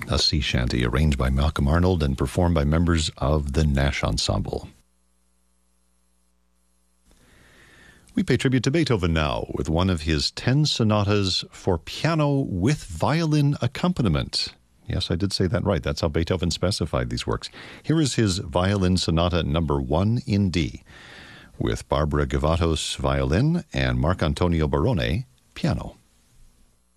a sea shanty arranged by Malcolm Arnold and performed by members of the Nash Ensemble. We pay tribute to Beethoven now with one of his 10 sonatas for piano with violin accompaniment. Yes, I did say that right. That's how Beethoven specified these works. Here is his Violin Sonata number 1 in D, with Barbara Gavatos violin and Marc Antonio Barone piano.